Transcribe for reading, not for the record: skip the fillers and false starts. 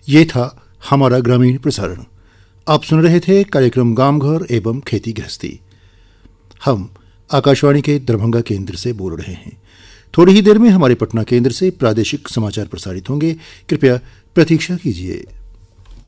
ये था हमारा ग्रामीण प्रसारण। आप सुन रहे थे कार्यक्रम गांव घर एवं खेती गृहस्थी। हम आकाशवाणी के दरभंगा केंद्र से बोल रहे हैं। थोड़ी ही देर में हमारे पटना केंद्र से प्रादेशिक समाचार प्रसारित होंगे। कृपया प्रतीक्षा कीजिए।